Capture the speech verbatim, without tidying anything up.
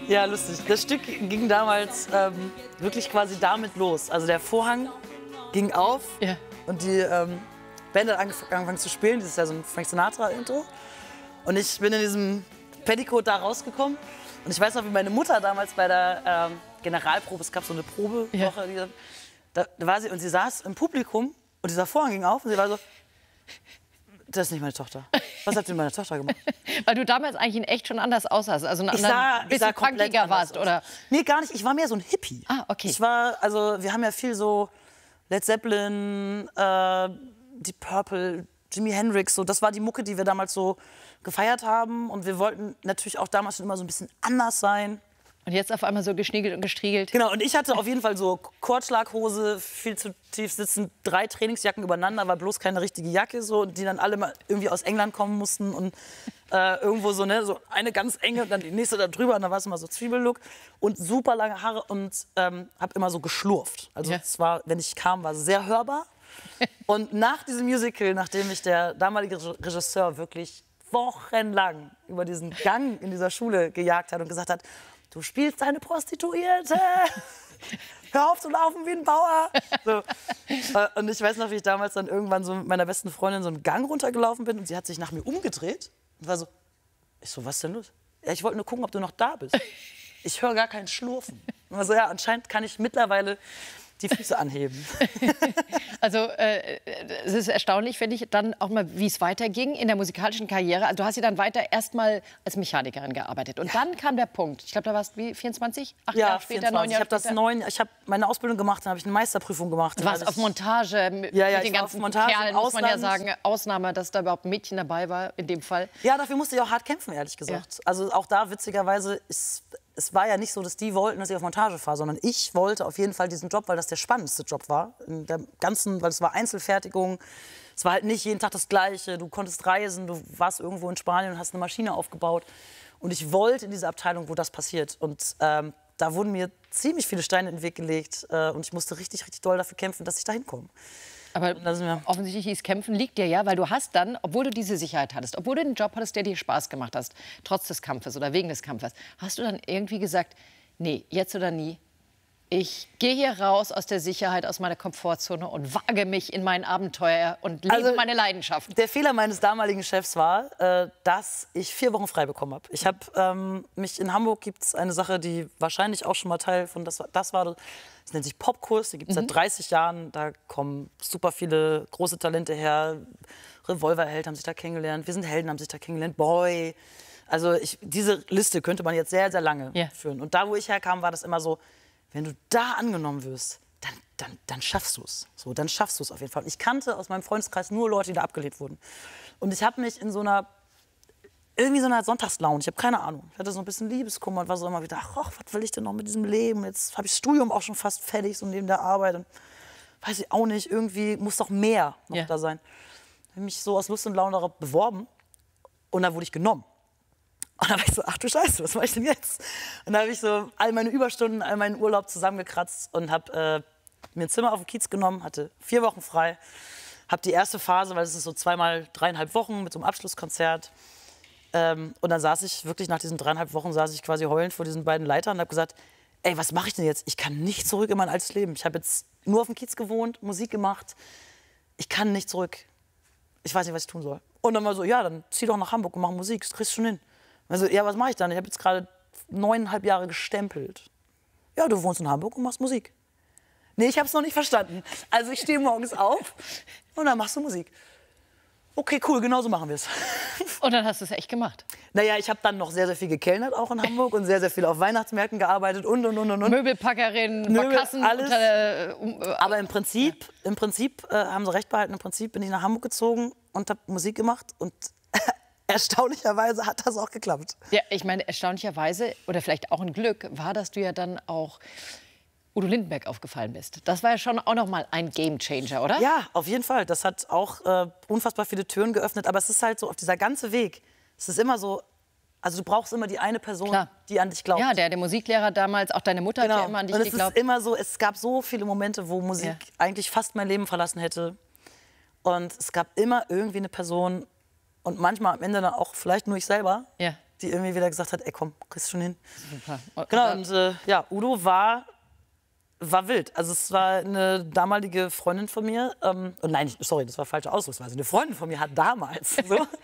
Ja, lustig. Das Stück ging damals ähm, wirklich quasi damit los. Also der Vorhang ging auf Ja. und die ähm, Band hat angefangen zu spielen. Das ist ja so ein Frank Sinatra-Intro. Und ich bin in diesem Petticoat da rausgekommen. Und ich weiß noch, wie meine Mutter damals bei der ähm, Generalprobe, es gab so eine Probewoche, Ja. die, da, da war sie und sie saß im Publikum und dieser Vorhang ging auf und sie war so, das ist nicht meine Tochter. Was habt ihr mit meiner Tochter gemacht? Weil du damals eigentlich in echt schon anders aussahst, also ein Ich sah, ich sah komplett punkiger anders warst, aus. oder? Nee, gar nicht. Ich war mehr so ein Hippie. Ah, okay. Ich war, also wir haben ja viel so Led Zeppelin, äh, Deep Purple, Jimi Hendrix, so. Das war die Mucke, die wir damals so gefeiert haben. Und wir wollten natürlich auch damals schon immer so ein bisschen anders sein. Und jetzt auf einmal so geschniegelt und gestriegelt. Genau, und ich hatte auf jeden Fall so Kordschlaghose, viel zu tief sitzend, drei Trainingsjacken übereinander, war bloß keine richtige Jacke, so, die dann alle mal irgendwie aus England kommen mussten und äh, irgendwo so, ne, so eine ganz enge und dann die nächste da drüber und dann war es immer so Zwiebellook und super lange Haare und ähm, habe immer so geschlurft. Also Ja. es war, wenn ich kam, war es sehr hörbar. Und nach diesem Musical, nachdem mich der damalige Regisseur wirklich wochenlang über diesen Gang in dieser Schule gejagt hat und gesagt hat, du spielst eine Prostituierte, hör auf zu laufen wie ein Bauer. So. Und ich weiß noch, wie ich damals dann irgendwann so mit meiner besten Freundin so einen Gang runtergelaufen bin und sie hat sich nach mir umgedreht und war so, ich so, was ist denn los? Ja, ich wollte nur gucken, ob du noch da bist. Ich höre gar kein Schlurfen. Und war so, ja, anscheinend kann ich mittlerweile die Füße anheben. Also äh, es ist erstaunlich, finde ich, dann auch mal, wie es weiterging in der musikalischen Karriere. Also du hast ja dann weiter erstmal als Mechanikerin gearbeitet. Und Ja. dann kam der Punkt. Ich glaube, da warst du wie vierundzwanzig? Acht Ja, Jahre später, neun vierundzwanzig. Ich Jahre habe das später. neun, ich habe meine Ausbildung gemacht, dann habe ich eine Meisterprüfung gemacht. Du warst Dann auf habe ich- Montage mit Ja, ja, den ich war auf ganzen Montage im Kerlen, muss man ja Ausland. sagen. Ausnahme, dass da überhaupt ein Mädchen dabei war, in dem Fall. Ja, dafür musste ich auch hart kämpfen, ehrlich gesagt. Also auch da, witzigerweise, ist, es war ja nicht so, dass die wollten, dass ich auf Montage fahre, sondern ich wollte auf jeden Fall diesen Job, weil das der spannendste Job war. In der ganzen, weil es war Einzelfertigung. Es war halt nicht jeden Tag das Gleiche. Du konntest reisen, du warst irgendwo in Spanien und hast eine Maschine aufgebaut. Und ich wollte in diese Abteilung, wo das passiert. Und ähm, da wurden mir ziemlich viele Steine in den Weg gelegt. Äh, und ich musste richtig, richtig doll dafür kämpfen, dass ich da hinkomme. Aber Und da sind wir- offensichtlich dieses Kämpfen liegt dir ja, weil du hast dann, obwohl du diese Sicherheit hattest, obwohl du einen Job hattest, der dir Spaß gemacht hast, trotz des Kampfes oder wegen des Kampfes, hast du dann irgendwie gesagt, nee, jetzt oder nie, ich gehe hier raus aus der Sicherheit, aus meiner Komfortzone und wage mich in mein Abenteuer und lebe Also, meine Leidenschaft. Der Fehler meines damaligen Chefs war, äh, dass ich vier Wochen frei bekommen habe. Ich habe ähm, mich in Hamburg gibt es eine Sache, die wahrscheinlich auch schon mal Teil von das, war- das war. Das nennt sich Popkurs. Die gibt es seit dreißig Jahren. Da kommen super viele große Talente her. Revolverheld haben sich da kennengelernt. Wir sind Helden haben sich da kennengelernt. Boy. Also ich, diese Liste könnte man jetzt sehr, sehr lange Ja. führen. Und da, wo ich herkam, war das immer so, wenn du da angenommen wirst, dann, dann, dann schaffst du es. So, dann schaffst du es auf jeden Fall. Ich kannte aus meinem Freundeskreis nur Leute, die da abgelehnt wurden. Und ich habe mich in so einer, irgendwie so einer Sonntagslaune, ich habe keine Ahnung. Ich hatte so ein bisschen Liebeskummer und war so immer wieder, ach, was will ich denn noch mit diesem Leben? Jetzt habe ich das Studium auch schon fast fertig, so neben der Arbeit. Und weiß ich auch nicht, irgendwie muss doch mehr noch Ja. da sein. Ich habe mich so aus Lust und Laune darauf beworben und dann wurde ich genommen. Und dann war ich so, ach du Scheiße, was mache ich denn jetzt? Und dann habe ich so all meine Überstunden, all meinen Urlaub zusammengekratzt und habe äh, mir ein Zimmer auf dem Kiez genommen, hatte vier Wochen frei, habe die erste Phase, weil es ist so zweimal dreieinhalb Wochen mit so einem Abschlusskonzert. Ähm, und dann saß ich wirklich nach diesen dreieinhalb Wochen, saß ich quasi heulend vor diesen beiden Leitern und habe gesagt, ey, was mache ich denn jetzt? Ich kann nicht zurück in mein altes Leben. Ich habe jetzt nur auf dem Kiez gewohnt, Musik gemacht. Ich kann nicht zurück. Ich weiß nicht, was ich tun soll. Und dann mal so, ja, dann zieh doch nach Hamburg und mach Musik, das kriegst du schon hin. Also, ja, was mache ich dann? Ich habe jetzt gerade neuneinhalb Jahre gestempelt. Ja, du wohnst in Hamburg und machst Musik. Nee, ich habe es noch nicht verstanden. Also ich stehe morgens auf und dann machst du Musik. Okay, cool, genau so machen wir es. Und dann hast du es echt gemacht. Naja, ich habe dann noch sehr, sehr viel gekellnert auch in Hamburg und sehr, sehr viel auf Weihnachtsmärkten gearbeitet und, und, und, und. und. Möbelpackerin, Möbel, Barkassen, alles. Unter, äh, um, äh, Aber im Prinzip, im Prinzip äh, haben sie recht behalten, im Prinzip bin ich nach Hamburg gezogen und habe Musik gemacht und erstaunlicherweise hat das auch geklappt. ja, ich meine, erstaunlicherweise, oder vielleicht auch ein Glück, war, dass du ja dann auch Udo Lindenberg aufgefallen bist. Das war ja schon auch noch mal ein Gamechanger, oder? Ja, auf jeden Fall. Das hat auch äh, unfassbar viele Türen geöffnet. Aber es ist halt so, auf dieser ganze Weg, es ist immer so, also du brauchst immer die eine Person, Klar. die an dich glaubt. Ja, der, der Musiklehrer damals, auch deine Mutter hat ja immer an dich Und es geglaubt. ist immer so, es gab so viele Momente, wo Musik Ja. eigentlich fast mein Leben verlassen hätte. Und es gab immer irgendwie eine Person und manchmal am Ende dann auch vielleicht nur ich selber, Ja. die irgendwie wieder gesagt hat, ey komm, kriegst schon hin. Super. Genau, und äh, ja, Udo war, war wild. Also es war eine damalige Freundin von mir, ähm, und nein, ich, sorry, das war falsche Ausdrucksweise. Eine Freundin von mir hat damals so,